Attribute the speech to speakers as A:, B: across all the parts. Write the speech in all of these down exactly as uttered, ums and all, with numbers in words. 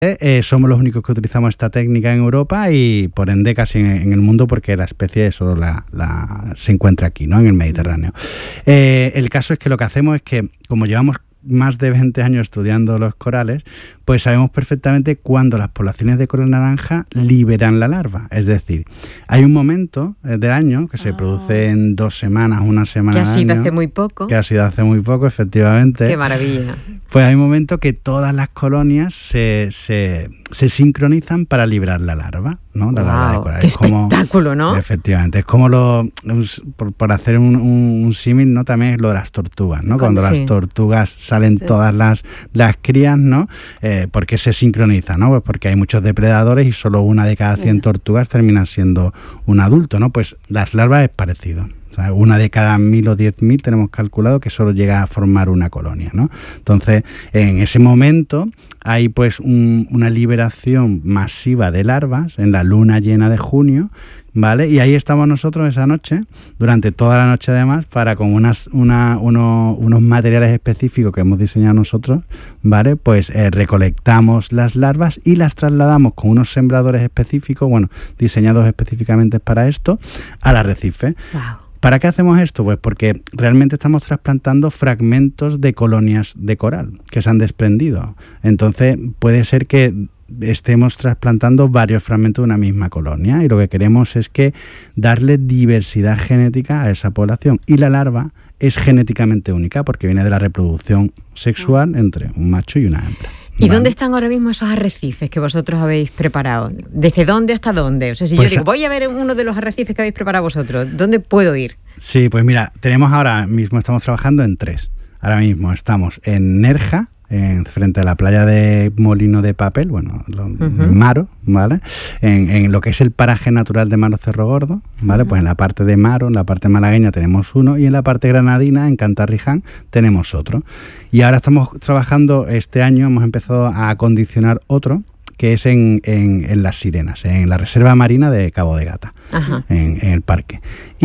A: Eh, somos los únicos que utilizamos esta técnica en Europa y por ende casi en, en el mundo, porque la especie solo la, la, se encuentra aquí, ¿no? En el Mediterráneo. Eh, el caso es que lo que hacemos es que, como llevamos más de veinte años estudiando los corales, pues sabemos perfectamente cuándo las poblaciones de coral naranja liberan la larva. Es decir, hay un momento del año que se ah. produce en dos semanas, una semana
B: al año. Que ha sido
A: año,
B: hace muy poco.
A: Que ha sido hace muy poco, efectivamente.
B: ¡Qué maravilla!
A: Pues hay un momento que todas las colonias se, se, se sincronizan para liberar la larva, ¿no? La
B: wow,
A: larva de coral.
B: ¡Qué
A: es como,
B: espectáculo!, ¿no?
A: Efectivamente. Es como lo... Por, por hacer un, un, un símil, ¿no? También es lo de las tortugas, ¿no? Cuando sí. las tortugas salen sí. todas las, las crías, ¿no? Eh, ¿Por qué se sincroniza, no? Pues porque hay muchos depredadores y solo una de cada cien tortugas termina siendo un adulto, ¿no? Pues las larvas es parecido. O sea, una de cada mil o diez mil tenemos calculado que solo llega a formar una colonia, ¿no? Entonces, en ese momento hay pues un, una liberación masiva de larvas en la luna llena de junio, ¿vale? Y ahí estamos nosotros esa noche, durante toda la noche además, para con unas, una, uno, unos materiales específicos que hemos diseñado nosotros, ¿vale? Pues eh, recolectamos las larvas y las trasladamos con unos sembradores específicos, bueno, diseñados específicamente para esto, al arrecife.
B: Wow.
A: ¿Para qué hacemos esto? Pues porque realmente estamos trasplantando fragmentos de colonias de coral que se han desprendido. Entonces puede ser que estemos trasplantando varios fragmentos de una misma colonia y lo que queremos es que darle diversidad genética a esa población. Y la larva es genéticamente única porque viene de la reproducción sexual entre un macho y una hembra.
B: ¿Y vale. dónde están ahora mismo esos arrecifes que vosotros habéis preparado? ¿Desde dónde hasta dónde? O sea, si pues yo digo, voy a ver uno de los arrecifes que habéis preparado vosotros, ¿dónde puedo ir?
A: Sí, pues mira, tenemos ahora mismo, estamos trabajando en tres. Ahora mismo estamos en Nerja, en, frente a la playa de Molino de Papel, bueno, lo, uh-huh. en Maro, ¿vale? En, en lo que es el paraje natural de Maro Cerro Gordo, ¿vale? Uh-huh. Pues en la parte de Maro, en la parte malagueña tenemos uno y en la parte granadina, en Cantarriján, tenemos otro. Y ahora estamos trabajando, este año hemos empezado a acondicionar otro, que es en, en, en Las Sirenas, en la Reserva Marina de Cabo de Gata, en, en el parque.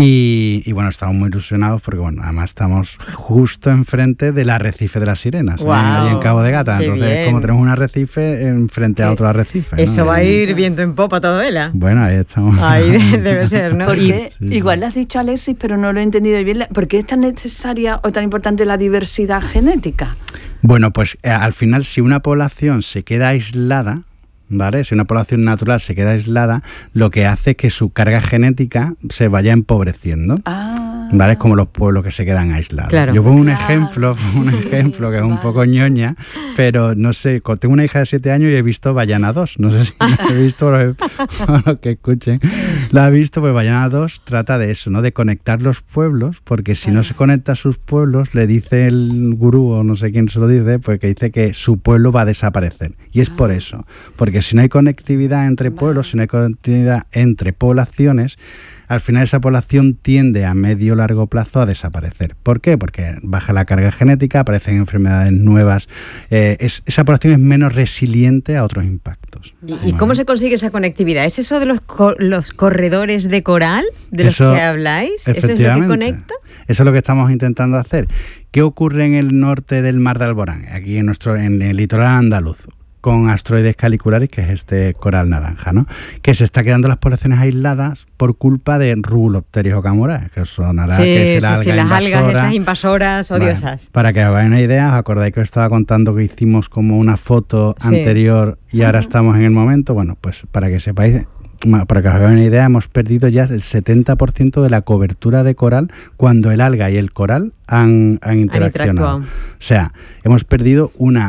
A: Y, y bueno, estamos muy ilusionados porque, bueno, además estamos justo enfrente del arrecife de Las Sirenas,
B: wow,
A: ¿eh? Ahí en Cabo de Gata. Entonces,
B: bien.
A: como tenemos un arrecife enfrente a otro arrecife.
B: Eso
A: ¿no?
B: va a ir viento en popa toda vela.
A: Bueno, ahí estamos.
B: Ahí debe ser, ¿no?
C: Porque
A: sí,
C: igual
A: sí.
C: le has dicho a Alexis, pero no lo he entendido bien. ¿Por qué es tan necesaria o tan importante la diversidad genética?
A: Bueno, pues eh, al final, si una población se queda aislada, ¿vale? Si una población natural se queda aislada, lo que hace es que su carga genética se vaya empobreciendo.
C: Ah.
A: ¿Vale? Es como los pueblos que se quedan aislados.
B: Claro.
A: Yo pongo un
C: Claro,
A: ejemplo, un
C: sí,
A: ejemplo que es
C: vale.
A: un poco ñoña, pero no sé, tengo una hija de siete años y he visto Ballena dos. No sé si la he visto, los que escuchen. La he visto, pues Ballena dos trata de eso, ¿no? De conectar los pueblos, porque si no se conecta a sus pueblos, le dice el gurú, o no sé quién se lo dice, pues que dice que su pueblo va a desaparecer. Y es por eso, porque si no hay conectividad entre pueblos, si no hay conectividad entre poblaciones, al final esa población tiende a medio o largo plazo a desaparecer. ¿Por qué? Porque baja la carga genética, aparecen enfermedades nuevas, eh, es, esa población es menos resiliente a otros impactos.
B: ¿Y, ¿Y cómo se consigue esa conectividad? ¿Es eso de los, co- los corredores de coral de
A: eso,
B: los que habláis? ¿Eso es lo que conecta?
A: Eso es lo que estamos intentando hacer. ¿Qué ocurre en el norte del Mar de Alborán? Aquí en, nuestro, en el litoral andaluz, con Astroides calicularis, que es este coral naranja, ¿no? Que se está quedando las poblaciones aisladas por culpa de Rubulopterias ocamorae, que sonará
B: sí,
A: que es el
B: sí,
A: alga
B: sí, las
A: invasora.
B: algas esas invasoras odiosas.
A: Bueno, para que os hagáis una idea, os acordáis que os estaba contando que hicimos como una foto
B: sí.
A: anterior y ahora estamos en el momento. Bueno, pues para que sepáis, para que os hagáis una idea, hemos perdido ya el setenta por ciento de la cobertura de coral cuando el alga y el coral han, han interaccionado. O sea, hemos perdido una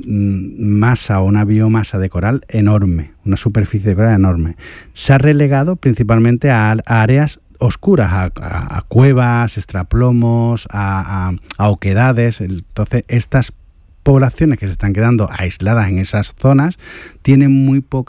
A: mm, masa o una biomasa de coral enorme, una superficie de coral enorme. Se ha relegado principalmente a, a áreas oscuras, a, a, a cuevas, extraplomos, a, a, a oquedades. Entonces, estas poblaciones que se están quedando aisladas en esas zonas tienen muy poca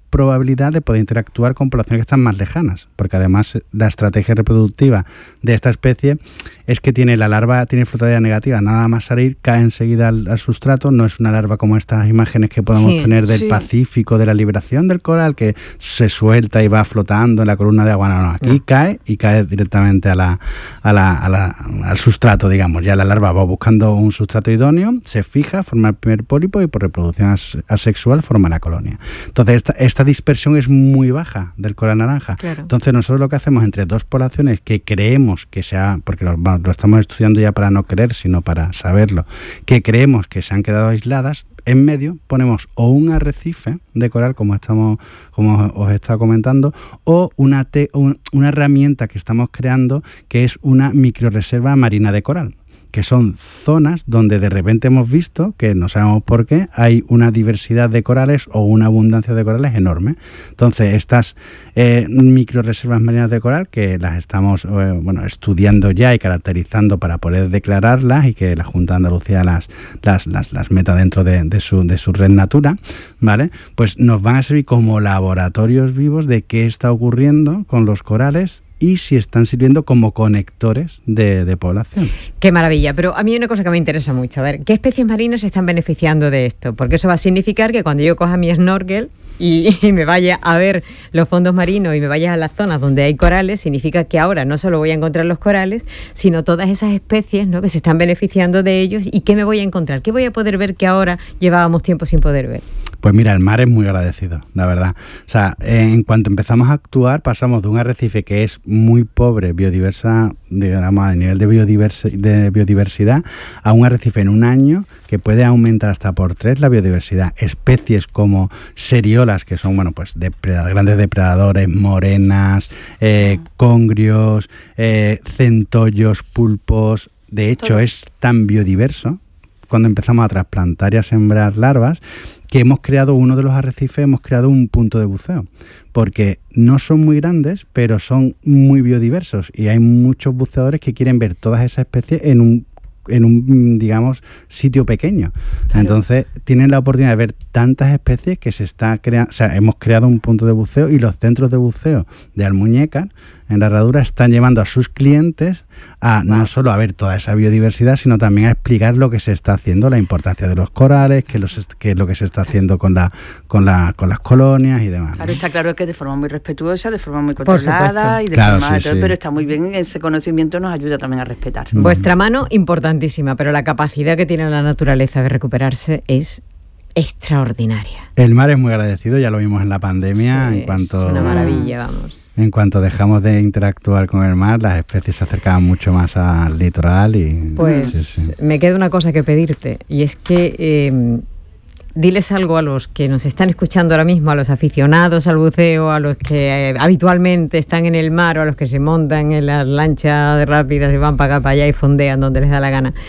A: probabilidad de poder interactuar con poblaciones que están más lejanas, porque además la estrategia reproductiva de esta especie es que tiene la larva, tiene flotabilidad negativa, nada más salir, cae enseguida al, al sustrato, no es una larva como estas imágenes que podemos sí, tener del sí. Pacífico, de la liberación del coral, que se suelta y va flotando en la columna de agua, no, no, aquí no. cae y cae directamente a la, a la, a la, al sustrato, digamos, ya la larva va buscando un sustrato idóneo, se fija, forma el primer pólipo y por reproducción as, asexual forma la colonia. Entonces esta, esta dispersión es muy baja del coral naranja. Claro. Entonces nosotros lo que hacemos entre dos poblaciones que creemos que sea, porque lo, lo estamos estudiando ya para no creer, sino para saberlo, que creemos que se han quedado aisladas, en medio ponemos o un arrecife de coral, como estamos, como os he estado comentando, o una, te, un, una herramienta que estamos creando que es una microreserva marina de coral, que son zonas donde de repente hemos visto, que no sabemos por qué, hay una diversidad de corales o una abundancia de corales enorme. Entonces, estas eh, microreservas marinas de coral, que las estamos eh, bueno, estudiando ya y caracterizando para poder declararlas y que la Junta de Andalucía las, las, las, las meta dentro de, de, su, de su red Natura, ¿vale? Pues nos van a servir como laboratorios vivos de qué está ocurriendo con los corales y si están sirviendo como conectores de, de población.
B: Qué maravilla, pero a mí hay una cosa que me interesa mucho, a ver, ¿qué especies marinas se están beneficiando de esto? Porque eso va a significar que cuando yo coja mi snorkel y, y me vaya a ver los fondos marinos y me vaya a las zonas donde hay corales, significa que ahora no solo voy a encontrar los corales, sino todas esas especies, ¿no?, que se están beneficiando de ellos. ¿Y qué me voy a encontrar? ¿Qué voy a poder ver que ahora llevábamos tiempo sin poder ver?
A: Pues mira, el mar es muy agradecido, la verdad. O sea, en cuanto empezamos a actuar, pasamos de un arrecife que es muy pobre, biodiversa, digamos, a nivel de, biodiversi- de biodiversidad, a un arrecife en un año que puede aumentar hasta por tres la biodiversidad. Especies como seriolas, que son, bueno, pues depredadores, grandes depredadores, morenas, eh, congrios, eh, centollos, pulpos. De hecho, Todo. es tan biodiverso, cuando empezamos a trasplantar y a sembrar larvas, que hemos creado uno de los arrecifes, hemos creado un punto de buceo, porque no son muy grandes, pero son muy biodiversos y hay muchos buceadores que quieren ver todas esas especies en un en un, digamos, sitio pequeño. Claro. Entonces, tienen la oportunidad de ver tantas especies que se está creando, o sea, hemos creado un punto de buceo y los centros de buceo de Almuñécar, en la Herradura, están llevando a sus clientes a wow. no solo a ver toda esa biodiversidad, sino también a explicar lo que se está haciendo, la importancia de los corales, qué es lo que se está haciendo con la con la con las colonias y demás.
C: Claro, está claro que de forma muy respetuosa, de forma muy controlada y de
A: claro,
C: forma
A: sí,
C: todo,
A: sí.
C: pero está muy bien, ese conocimiento nos ayuda también a respetar.
B: Mm. Vuestra mano importantísima, pero la capacidad que tiene la naturaleza de recuperarse es extraordinaria.
A: El mar es muy agradecido, ya lo vimos en la pandemia,
B: sí,
A: en cuanto
B: es una maravilla, vamos.
A: En cuanto dejamos de interactuar con el mar, las especies se acercaban mucho más al litoral y
B: pues sí, sí. me queda una cosa que pedirte, y es que eh, diles algo a los que nos están escuchando ahora mismo, a los aficionados al buceo, a los que eh, habitualmente están en el mar o a los que se montan en las lanchas rápidas y van para acá, para allá y fondean donde les da la gana.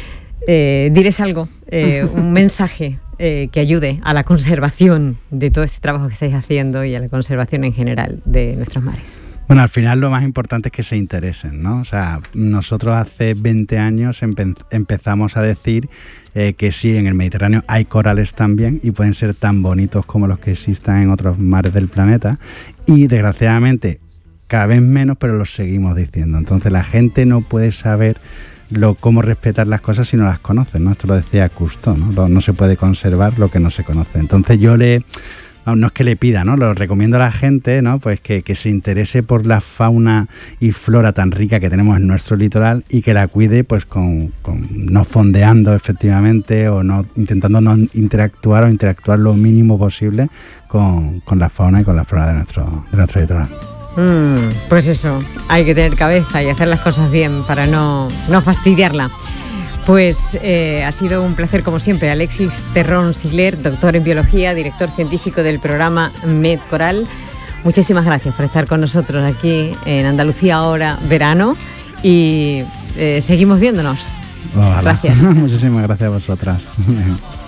B: Eh, diles algo, eh, un mensaje eh, que ayude a la conservación de todo este trabajo que estáis haciendo y a la conservación en general de nuestros mares.
A: Bueno, al final lo más importante es que se interesen, ¿no? O sea, nosotros hace veinte años empe- empezamos a decir eh, que sí, en el Mediterráneo hay corales también y pueden ser tan bonitos como los que existan en otros mares del planeta, y desgraciadamente cada vez menos, pero los seguimos diciendo. Entonces la gente no puede saber lo cómo respetar las cosas si no las conoce, ¿no? Esto lo decía Cousteau, ¿no? Lo, no se puede conservar lo que no se conoce. Entonces yo le, no, no es que le pida, ¿no? Lo recomiendo a la gente, ¿no? Pues que, que se interese por la fauna y flora tan rica que tenemos en nuestro litoral y que la cuide, pues con, con no fondeando efectivamente o no intentando no interactuar o interactuar lo mínimo posible con, con la fauna y con la flora de nuestro, de nuestro litoral.
B: Mm, pues eso, hay que tener cabeza y hacer las cosas bien para no, no fastidiarla. Pues eh, ha sido un placer como siempre. Alexis Terrón Sigler, doctor en biología, director científico del programa MedCoral. Muchísimas gracias por estar con nosotros aquí en Andalucía ahora verano y eh, seguimos viéndonos.
A: Ojalá.
B: Gracias.
A: Muchísimas gracias a vosotras.